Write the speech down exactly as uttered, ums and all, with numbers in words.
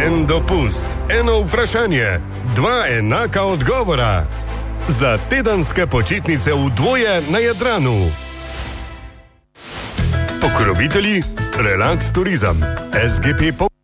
En dopust, eno vprašanje, dva enaka odgovora. Za tedenske počitnice v dvoje na Jadranu. Pokrovitelji Relax Turizem, S G P.